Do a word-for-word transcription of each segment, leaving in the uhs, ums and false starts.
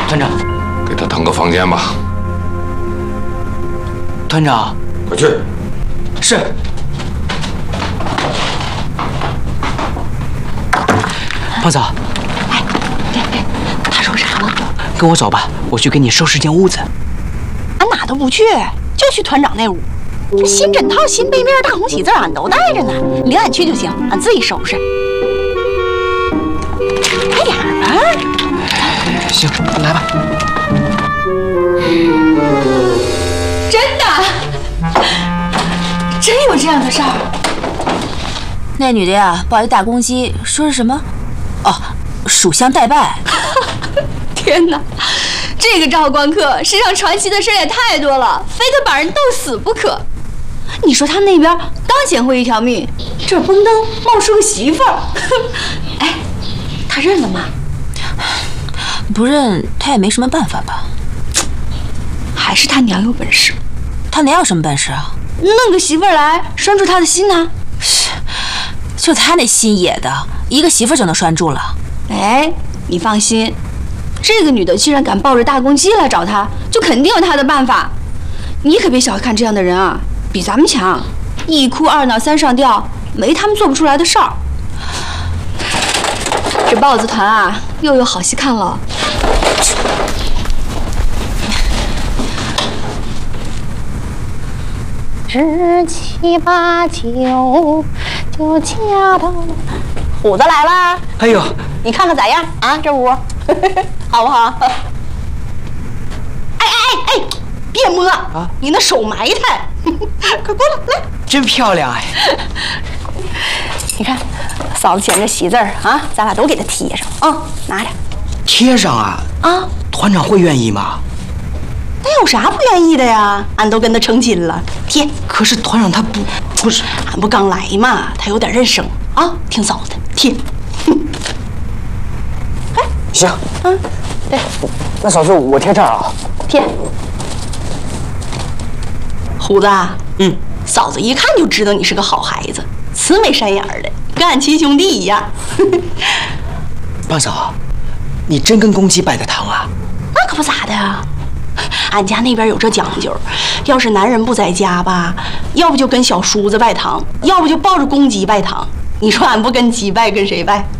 团长， 给他腾个房间吧。 团长， 快去。 是。胖嫂。 哎，哎哎，他说啥了？ 跟我走吧，我去给你收拾间屋子。 俺哪都不去，就去团长那屋。这新枕套、新被面、大红喜字俺都带着呢，你领俺去就行，俺自己收拾。快点儿吧。 行，来吧。 真的，真有这样的事儿。 那女的呀，报一大公鸡，说是什么？哦，属相代拜。 天哪，这个赵光克身上传奇的事也太多了，非得把人斗死不可。你说他那边刚捡回一条命，这儿嘣噔冒出个媳妇儿。哎，他认了吗？ 不认，他也没什么办法吧？ 还是他娘有本事？ 他娘有什么本事啊？ 弄个媳妇儿来拴住他的心呢？ 是，就他那心野的，一个媳妇就能拴住了。 哎，你放心，这个女的既然敢抱着大公鸡来找他，就肯定有她的办法。你可别小看这样的人啊，比咱们强，一哭二闹三上吊，没他们做不出来的事儿。这豹子团啊，又有好戏看了。 十七八九就嫁到了。虎子来啦！ 哎呦， 你看看咋样啊？这屋好不好？哎哎哎哎，别摸啊！你那手埋汰，快过来来。 真漂亮哎！ 你看，嫂子写着喜字儿啊，咱俩都给他贴上啊、嗯，拿着。 贴上啊？ 啊， 团长会愿意吗？ 那有啥不愿意的呀？俺都跟他成亲了，贴。 可是团长他不不是， 俺不刚来嘛，他有点认生啊，听嫂子的，贴。哎， 行， 嗯，对， 那嫂子我贴这儿啊， 贴。虎子， 嗯， 嫂子一看就知道你是个好孩子，慈眉善眼的，跟俺亲兄弟一样。 胖嫂，你真跟公鸡拜的堂啊？ 那可不咋的啊。俺家那边有这讲究，要是男人不在家吧，要不就跟小叔子拜堂，要不就抱着公鸡拜堂。你说俺不跟鸡拜，跟谁拜？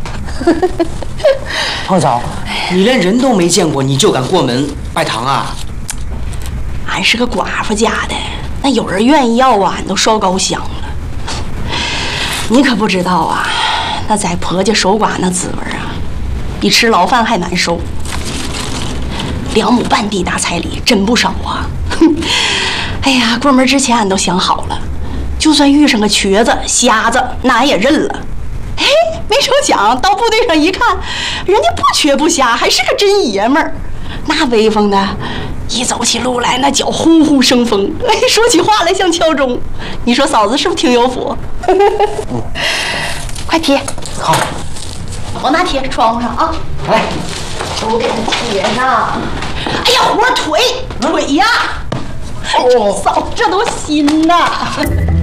胖嫂，你连人都没见过，你就敢过门拜堂啊？ 俺是个寡妇家的，那有人愿意要啊，俺都烧高香了。你可不知道啊，那在婆家守寡那滋味啊，比吃牢饭还难受。两亩半地大彩礼真不少啊！哎呀，过门之前俺都想好了，就算遇上个瘸子、瞎子，那俺也认了。哎，没成想到部队上一看，人家不瘸不瞎，还是个真爷们儿，那威风的，一走起路来那脚呼呼生风，哎，说起话来像敲钟。你说嫂子是不是挺有福？快贴！ 好， 往那贴窗户上啊！ 来， 都给他贴上。哎呀，我腿腿呀！哎，嫂子这都新的。